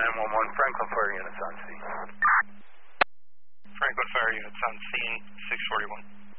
911, Franklin Fire Units on scene. Franklin Fire Units on scene, 641.